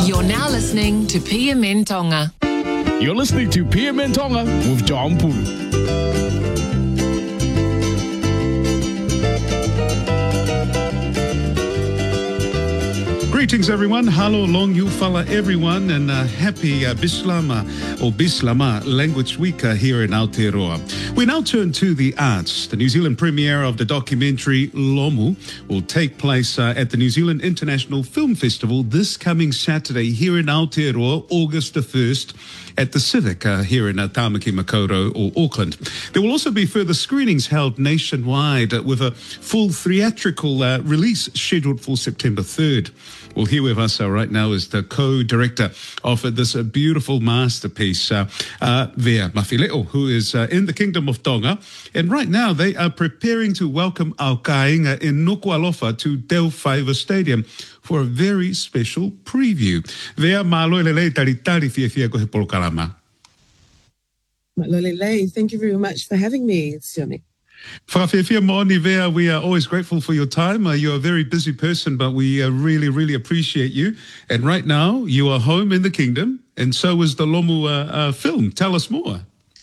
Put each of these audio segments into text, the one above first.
You're now listening to PMN Tonga. You're listening to PMN Tonga with John Pulu. Greetings, everyone. Halo long yufala, everyone, and happy Bislama or Bislama Language Week here in Aotearoa. We now turn to the arts. The New Zealand premiere of the documentary Lomu will take place at the New Zealand International Film Festival this coming Saturday here in Aotearoa, August the 1st, at the Civic here in Tāmaki Makaurau or Auckland. There will also be further screenings held nationwide with a full theatrical release scheduled for September 3rd. Well, here with us right now is the co-director of this beautiful masterpiece, Vea Mawhileo, who is in the Kingdom of Tonga. And right now they are preparing to welcome our kāinga in Nuku'alofa to Dell Fiver Stadium for a very special preview. Vea malolele taritari fia kohe polokalama. Malolele, thank you very much for having me, Sione. Whakawhiawhia moni, Vea, we are always grateful for your time. You're a very busy person, but we really, really appreciate you. And right now, you are home in the kingdom, and so is the Lomu film. Tell us more.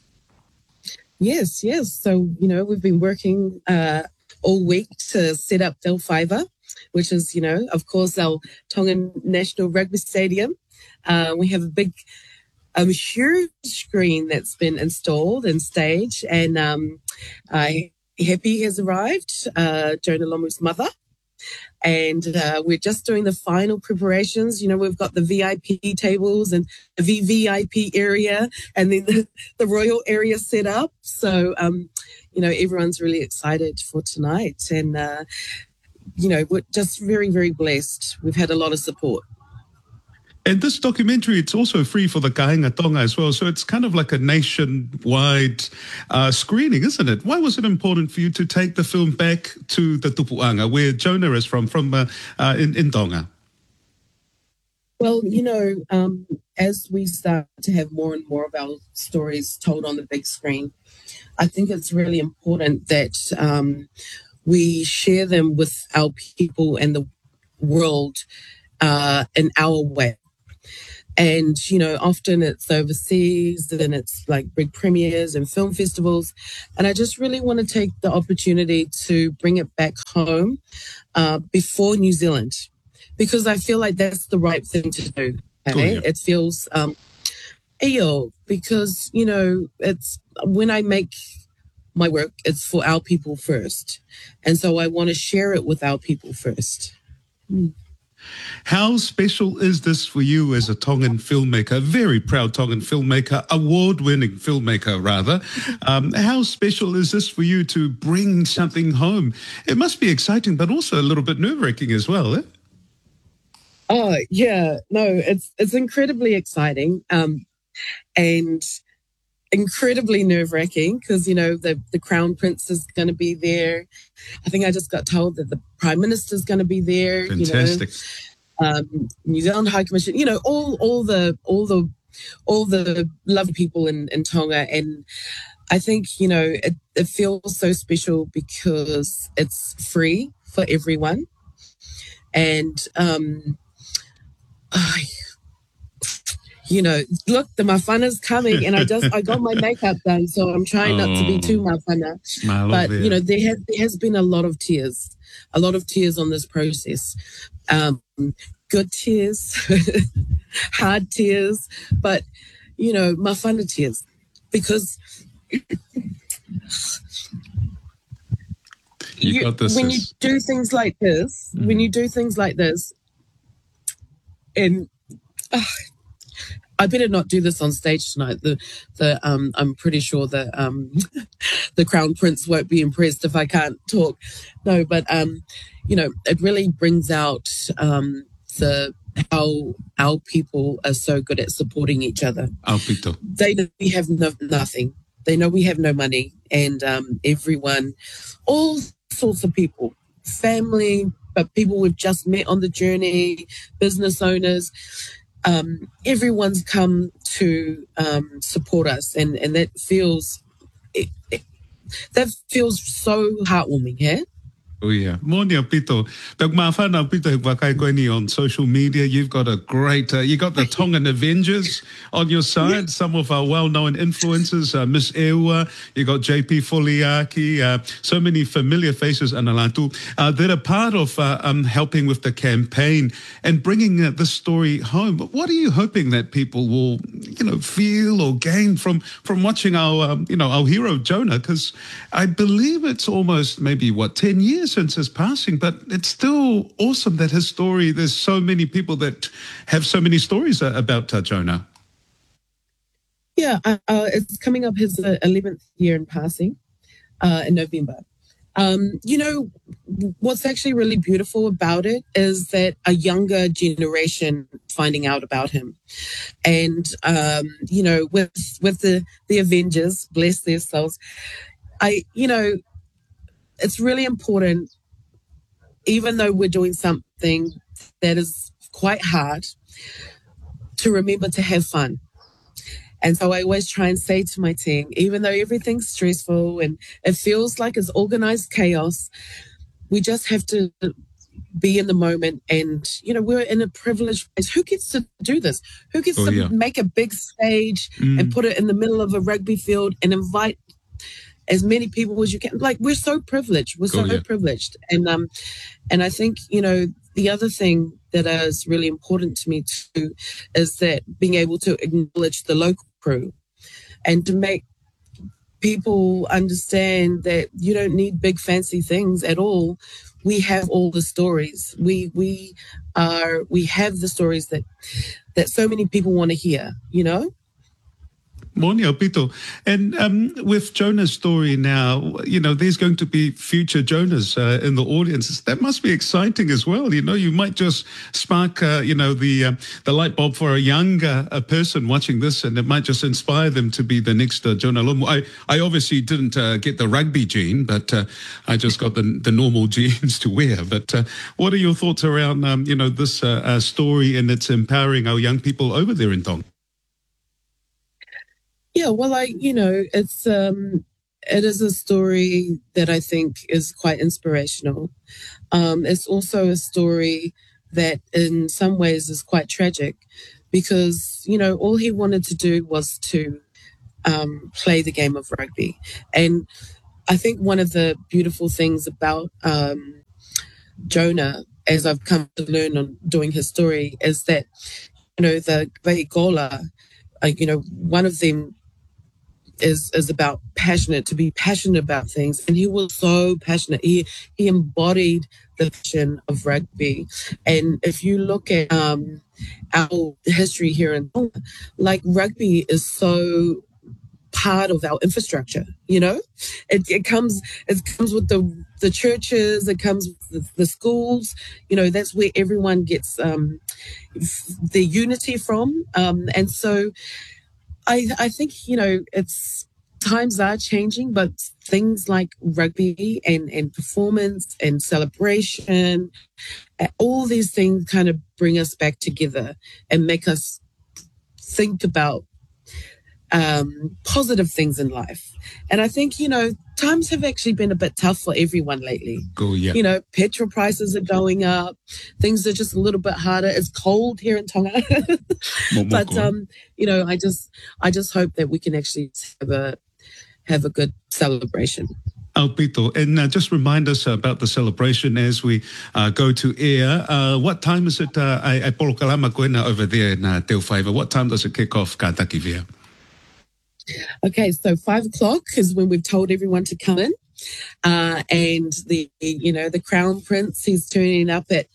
Yes. So, we've been working all week to set up Dell Fiver, which is, of course, our Tongan National Rugby Stadium. We have a big huge screen that's been installed and staged, and Happy has arrived, Jonah Lomu's mother, and we're just doing the final preparations. We've got the VIP tables and the VVIP area, and then the royal area set up. So, everyone's really excited for tonight, and we're just very, very blessed. We've had a lot of support. And this documentary, it's also free for the Kāinga Tonga as well. So it's kind of like a nationwide screening, isn't it? Why was it important for you to take the film back to the Tupuanga, where Jonah is from in Tonga? Well, as we start to have more and more of our stories told on the big screen, I think it's really important that we share them with our people and the world in our way. And, often it's overseas and it's like big premieres and film festivals. And I just really want to take the opportunity to bring it back home before New Zealand, because I feel like that's the right thing to do. Okay? It feels, because, it's when I make my work, it's for our people first. And so I want to share it with our people first. How special is this for you as a Tongan filmmaker, very proud Tongan filmmaker, award-winning filmmaker, rather? How special is this for you to bring something home? It must be exciting, but also a little bit nerve-wracking as well, eh? Oh, yeah. No, it's incredibly exciting and incredibly nerve-wracking because, the Crown Prince is going to be there. I think I just got told that the Prime Minister is going to be there. Fantastic. New Zealand High Commission, all the lovely people in Tonga. And I think, it feels so special because it's free for everyone. And, look, the mafana's coming, and I got my makeup done, so I'm trying not to be too mafana. But there has been a lot of tears on this process. Good tears, hard tears, but mafana tears, because when you do things like this, and I better not do this on stage tonight. I'm pretty sure that the Crown Prince won't be impressed if I can't talk. No, but it really brings out how our people are so good at supporting each other. Our people. They know we have nothing. They know we have no money, and everyone, all sorts of people, family, but people we've just met on the journey, business owners. Everyone's come to support us, and that feels so heartwarming, yeah? Oh yeah, morning, Pito. But mafana Pito Wakaikweni on social media. You've got a great, you got the Tongan Avengers on your side. Some of our well-known influencers, Miss Ewa. You got JP Foliaki. So many familiar faces, Analatu, that are part of helping with the campaign and bringing this story home. But what are you hoping that people will, feel or gain from watching our, our hero Jonah? Because I believe it's almost maybe 10 years since his passing, but it's still awesome that his story, there's so many people that have so many stories about Jonah. Yeah, it's coming up his 11th year in passing in November. What's actually really beautiful about it is that a younger generation finding out about him. And, with the Avengers, bless their souls, it's really important, even though we're doing something that is quite hard, to remember to have fun. And so I always try and say to my team, even though everything's stressful and it feels like it's organized chaos, we just have to be in the moment. And, we're in a privileged place. Who gets to do this? Who gets to make a big stage and put it in the middle of a rugby field and invite as many people as you can? Like, we're so privileged. We're so privileged. And I think, the other thing that is really important to me too is that being able to acknowledge the local crew and to make people understand that you don't need big fancy things at all. We have all the stories. We have the stories that so many people want to hear, Morning, Pito. And with Jonah's story now, there's going to be future Jonahs in the audience. That must be exciting as well. You might just spark, the light bulb for a younger person watching this, and it might just inspire them to be the next Jonah Lomu. I obviously didn't get the rugby gene, but I just got the normal genes to wear. But what are your thoughts around, this story and it's empowering our young people over there in Tonga? Yeah, well, it is a story that I think is quite inspirational. It's also a story that in some ways is quite tragic because, all he wanted to do was to play the game of rugby. And I think one of the beautiful things about Jonah, as I've come to learn on doing his story, is that, the Veigola, one of them is about to be passionate about things. And he was so passionate. He embodied the passion of rugby. And if you look at our history here in Tonga, like rugby is so part of our infrastructure, It comes with the churches, it comes with the schools, that's where everyone gets the unity from. And so I think, it's times are changing, but things like rugby and performance and celebration, all these things kind of bring us back together and make us think about positive things in life. And I think, times have actually been a bit tough for everyone lately. Petrol prices are going up. Things are just a little bit harder. It's cold here in Tonga. But, I just hope that we can actually have a good celebration. Pito, and just remind us about the celebration as we go to air. What time is it? I Polokalama Koena over there in Te Whaiva. What time does it kick off, ka Takivia? Okay, so 5:00 is when we've told everyone to come in. And the Crown Prince, he's turning up at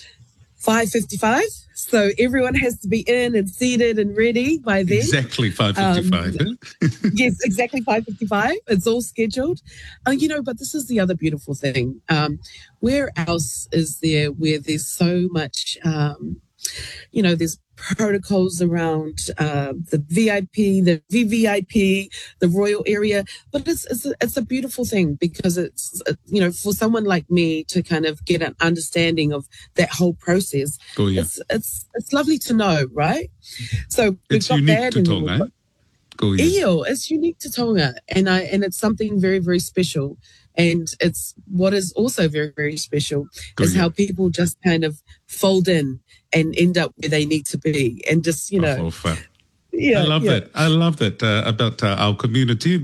5:55. So everyone has to be in and seated and ready by then. Exactly 5:55. Yes, exactly 5:55. It's all scheduled. But this is the other beautiful thing. Where else is there where there's so much, there's protocols around the VIP, the VVIP, the royal area, but it's a beautiful thing because it's for someone like me to kind of get an understanding of that whole process. Oh, yeah. It's lovely to know, right? So we've it's got unique that, to Tonga. Go ahead. Io, it's unique to Tonga, and it's something very, very special. And it's what is also very, very special is how people just kind of fold in and end up where they need to be, and just I love that. I love that about our community.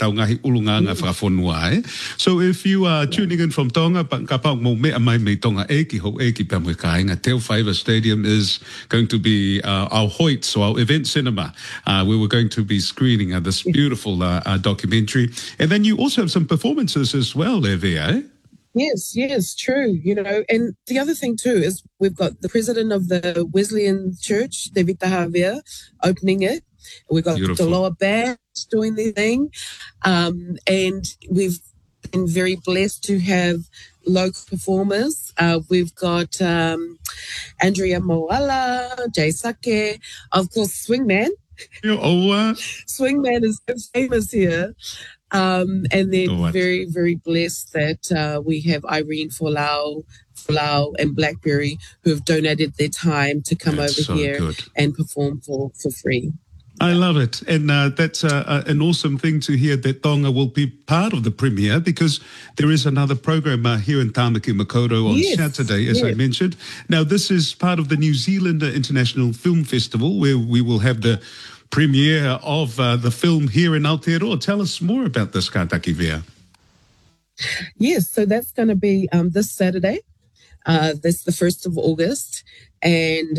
So if you are tuning in from Tonga, Te Whaiva Stadium is going to be our Hoyt, so our event cinema. We were going to be screening this beautiful documentary. And then you also have some performances as well, Levi, eh? Yes, true. And the other thing too is we've got the president of the Wesleyan Church, Te Vitahavea, opening it. We've got the Lower Band doing their thing. And we've been very blessed to have local performers. We've got Andrea Moala, Jay Sake, of course, Swingman. Swingman is so famous here. And then very, very blessed that we have Irene Folau and Blackberry who have donated their time to come over here and perform for free. I love it. And that's an awesome thing to hear that Tonga will be part of the premiere, because there is another program here in Tāmaki Makaurau on Saturday, as I mentioned. Now, this is part of the New Zealand International Film Festival, where we will have the premiere of the film here in Aotearoa. Tell us more about this, Kātaki Vea. Yes, so that's going to be this Saturday. That's the 1st of August. And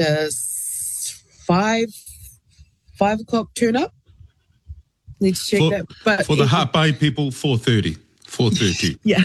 5 o'clock turn up. Need to check that. But for the Hapai people, 4:30. 4:30. Yeah.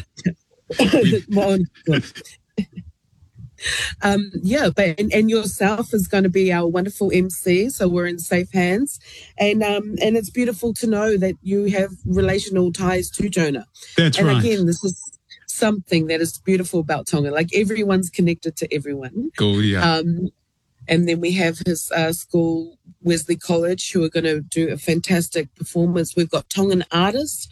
And yourself is going to be our wonderful MC, so we're in safe hands, and it's beautiful to know that you have relational ties to Jonah. That's right. And again, this is something that is beautiful about Tonga. Like, everyone's connected to everyone. Cool, yeah. And then we have his school, Wesley College, who are going to do a fantastic performance. We've got Tongan artists,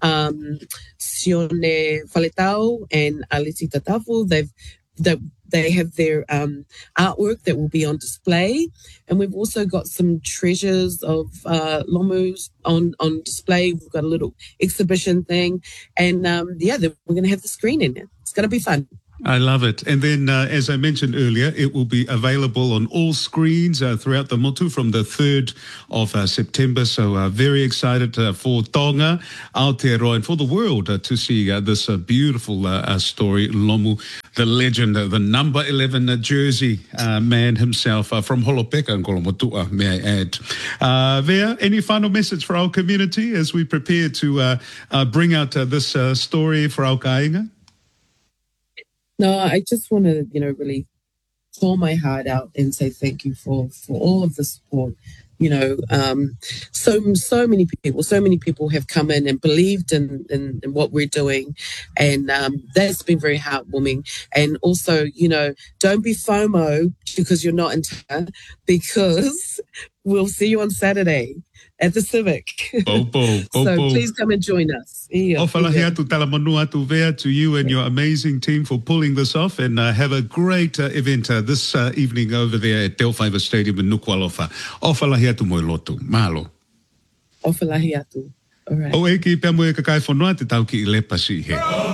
Sione Faletau and Aleti Tatafu. They have their artwork that will be on display. And we've also got some treasures of Lomus on display. We've got a little exhibition thing. And we're going to have the screen in it. It's going to be fun. I love it. And then, as I mentioned earlier, it will be available on all screens throughout the motu from the 3rd of September. So very excited for Tonga, Aotearoa, and for the world to see this beautiful story. Lomu, the legend, the number 11 jersey man himself from Holopeka and Kolomotua, may I add. Vea, any final message for our community as we prepare to bring out this story for our kāinga? No, I just want to, really pour my heart out and say thank you for all of the support. So many people have come in and believed in what we're doing, and that's been very heartwarming. And also, don't be FOMO because you're not in town, because we'll see you on Saturday at the Civic. So please come and join us. Ofalahi atu talamanua atu Vea to you and your amazing team for pulling this off, and have a great event this evening over there at Te Whaiva Stadium in Nuku'alofa. Ofalahi atu moi lotu. Mahalo. Ofalahi atu. All right. O eki pia moe kakai whanua te tau ki I le pasi he.